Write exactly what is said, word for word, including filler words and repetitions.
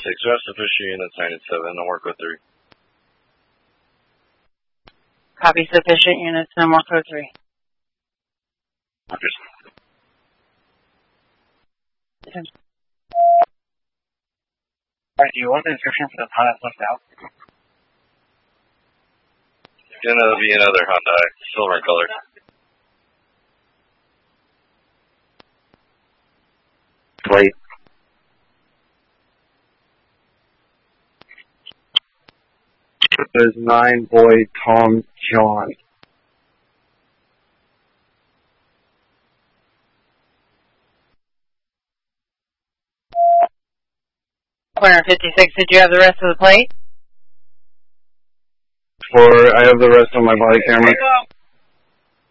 six, rest official units ninety-seven, I'll work with three. Copy sufficient units, no more code three. Okay. Alright, do you want the description for the Honda left out? It's gonna be another Hyundai, silver color. Plate. There's nine boy Tom John. Corner fifty-six, did you have the rest of the plate? For, I have the rest on my body camera.